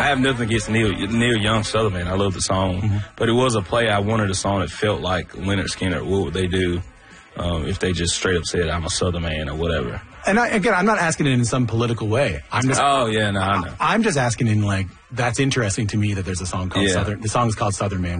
have nothing against Neil Young, Southern Man. I love the song. But it was a play. I wanted a song that felt like Lynyrd Skynyrd. What would they do if they just straight up said, I'm a Southern man or whatever? And again, I'm not asking it in some political way. I know. I'm just asking in, like, that's interesting to me that there's a song called Southern. The song's called Southern Man.